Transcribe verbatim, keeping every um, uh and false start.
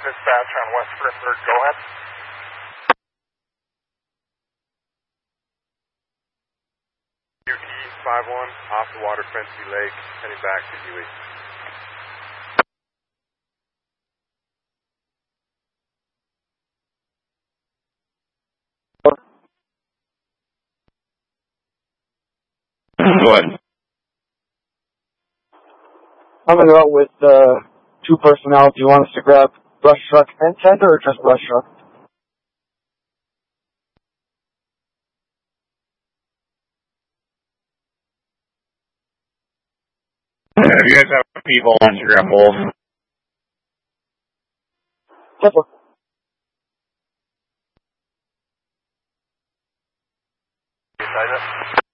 Dispatch on West Grimberg, go ahead. U T five one, off the Water Fancy Lake, heading back to Huey. Go ahead. I'm going to go with uh, two personnel. Do you want us to grab brush truck and tender or just brush truck? If you guys have people on to grab both. Yes,